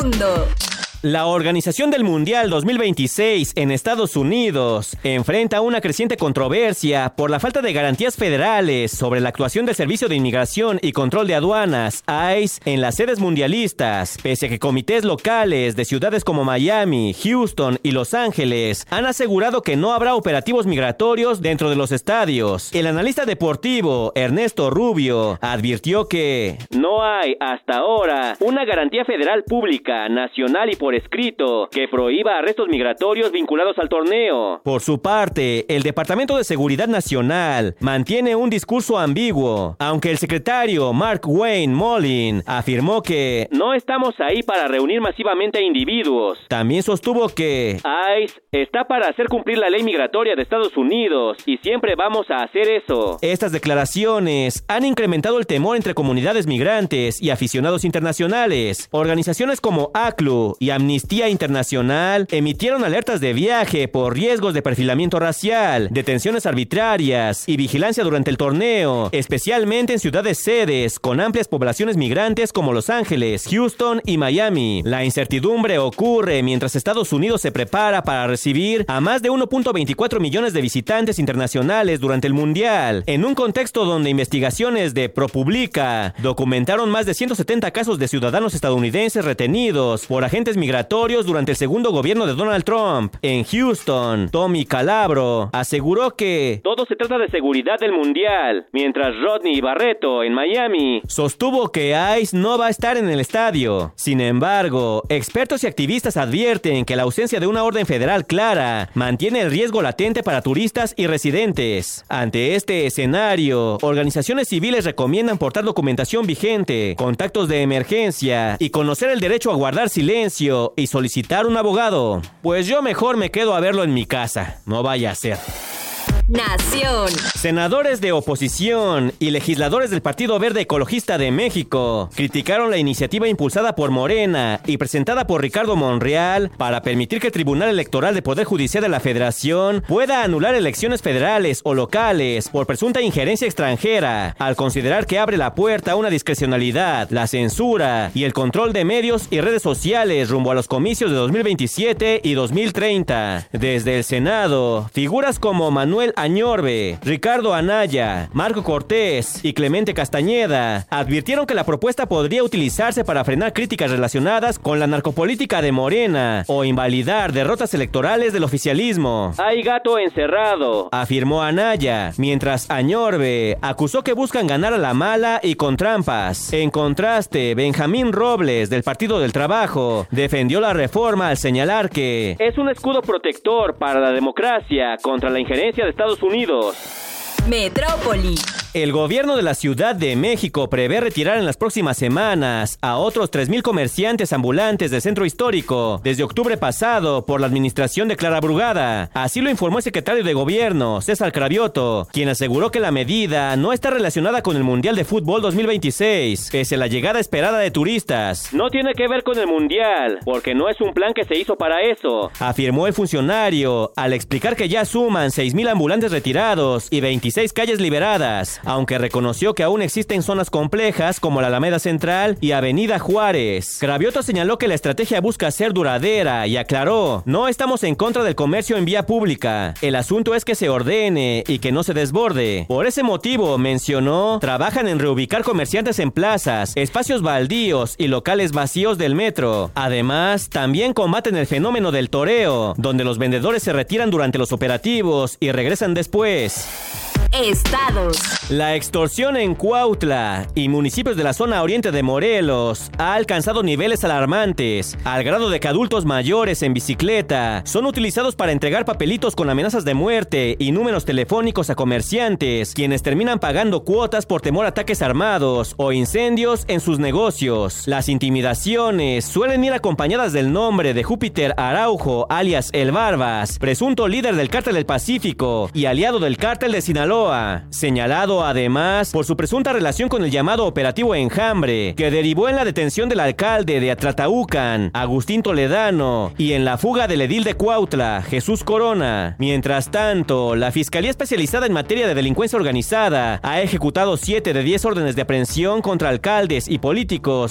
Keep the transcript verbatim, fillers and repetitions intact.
mundo. La organización del Mundial dos mil veintiséis en Estados Unidos enfrenta una creciente controversia por la falta de garantías federales sobre la actuación del Servicio de Inmigración y Control de Aduanas, I C E, en las sedes mundialistas, pese a que comités locales de ciudades como Miami, Houston y Los Ángeles han asegurado que no habrá operativos migratorios dentro de los estadios. El analista deportivo Ernesto Rubio advirtió que no hay hasta ahora una garantía federal pública, nacional y por escrito que prohíba arrestos migratorios vinculados al torneo. Por su parte, el Departamento de Seguridad Nacional mantiene un discurso ambiguo, aunque el secretario Mark Wayne Mollin afirmó que no estamos ahí para reunir masivamente a individuos. También sostuvo que I C E está para hacer cumplir la ley migratoria de Estados Unidos y siempre vamos a hacer eso. Estas declaraciones han incrementado el temor entre comunidades migrantes y aficionados internacionales. Organizaciones como A C L U y Amnistía Internacional emitieron alertas de viaje por riesgos de perfilamiento racial, detenciones arbitrarias y vigilancia durante el torneo, especialmente en ciudades sedes con amplias poblaciones migrantes como Los Ángeles, Houston y Miami. La incertidumbre ocurre mientras Estados Unidos se prepara para recibir a más de uno punto veinticuatro millones de visitantes internacionales durante el Mundial, en un contexto donde investigaciones de ProPublica documentaron más de ciento setenta casos de ciudadanos estadounidenses retenidos por agentes migratorios durante el segundo gobierno de Donald Trump. En Houston, Tommy Calabro aseguró que todo se trata de seguridad del Mundial, mientras Rodney Barreto, en Miami, sostuvo que I C E no va a estar en el estadio. Sin embargo, expertos y activistas advierten que la ausencia de una orden federal clara mantiene el riesgo latente para turistas y residentes. Ante este escenario, organizaciones civiles recomiendan portar documentación vigente, contactos de emergencia y conocer el derecho a guardar silencio y solicitar un abogado. Pues yo mejor me quedo a verlo en mi casa. No vaya a ser. Nación. Senadores de oposición y legisladores del Partido Verde Ecologista de México criticaron la iniciativa impulsada por Morena y presentada por Ricardo Monreal para permitir que el Tribunal Electoral del Poder Judicial de la Federación pueda anular elecciones federales o locales por presunta injerencia extranjera, al considerar que abre la puerta a una discrecionalidad, la censura y el control de medios y redes sociales rumbo a los comicios de dos mil veintisiete y dos mil treinta. Desde el Senado, figuras como Manuel Añorbe, Ricardo Anaya, Marco Cortés y Clemente Castañeda advirtieron que la propuesta podría utilizarse para frenar críticas relacionadas con la narcopolítica de Morena o invalidar derrotas electorales del oficialismo. Hay gato encerrado, afirmó Anaya, mientras Añorbe acusó que buscan ganar a la mala y con trampas. En contraste, Benjamín Robles, del Partido del Trabajo, defendió la reforma al señalar que es un escudo protector para la democracia contra la injerencia de Estados Unidos. Metrópoli. El gobierno de la Ciudad de México prevé retirar en las próximas semanas a otros tres mil comerciantes ambulantes del centro histórico desde octubre pasado por la administración de Clara Brugada. Así lo informó el secretario de Gobierno, César Cravioto, quien aseguró que la medida no está relacionada con el Mundial de Fútbol dos mil veintiséis, pese a la llegada esperada de turistas. No tiene que ver con el Mundial, porque no es un plan que se hizo para eso, afirmó el funcionario, al explicar que ya suman seis mil ambulantes retirados y veintiséis calles liberadas, aunque reconoció que aún existen zonas complejas como la Alameda Central y Avenida Juárez. Cravioto señaló que la estrategia busca ser duradera y aclaró: no estamos en contra del comercio en vía pública. El asunto es que se ordene y que no se desborde. Por ese motivo, mencionó, trabajan en reubicar comerciantes en plazas, espacios baldíos y locales vacíos del metro. Además, también combaten el fenómeno del toreo, donde los vendedores se retiran durante los operativos y regresan después. Estados. La extorsión en Cuautla y municipios de la zona oriente de Morelos ha alcanzado niveles alarmantes, al grado de que adultos mayores en bicicleta son utilizados para entregar papelitos con amenazas de muerte y números telefónicos a comerciantes, quienes terminan pagando cuotas por temor a ataques armados o incendios en sus negocios. Las intimidaciones suelen ir acompañadas del nombre de Júpiter Araujo, alias El Barbas, presunto líder del Cártel del Pacífico y aliado del Cártel de Sinaloa, señalado además por su presunta relación con el llamado Operativo Enjambre, que derivó en la detención del alcalde de Atlataucan, Agustín Toledano, y en la fuga del edil de Cuautla, Jesús Corona. Mientras tanto, la Fiscalía Especializada en Materia de Delincuencia Organizada ha ejecutado siete de diez órdenes de aprehensión contra alcaldes y políticos